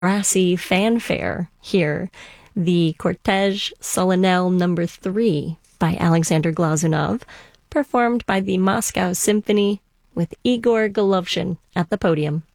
brassy fanfare here, the Cortège Solennel Number 3 by Alexander Glazunov, performed by the Moscow Symphony with Igor Golovshin at the podium.